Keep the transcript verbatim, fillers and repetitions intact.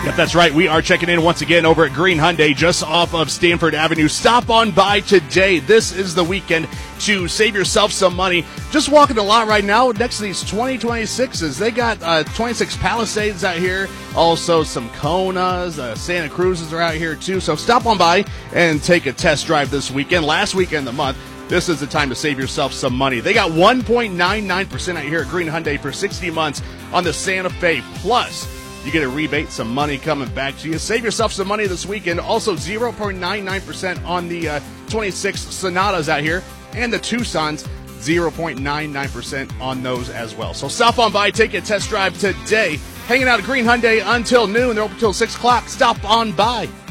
Yep, that's right. We are checking in once again over at Green Hyundai, just off of Stanford Avenue. Stop on by today. This is the weekend to save yourself some money. Just walking the lot right now next to these twenty twenty-sixes. They got uh, twenty-six Palisades out here, also some Konas, uh, Santa Cruzes are out here too. So stop on by and take a test drive this weekend. Last weekend of the month, this is the time to save yourself some money. They got one point nine nine percent out here at Green Hyundai for sixty months on the Santa Fe. Plus, you get a rebate, some money coming back to you. Save yourself some money this weekend. Also, zero point nine nine percent on the uh, twenty-six Sonatas out here. And the Tucsons, zero point nine nine percent on those as well. So stop on by, take a test drive today. Hanging out at Green Hyundai until noon. They're open until six o'clock. Stop on by.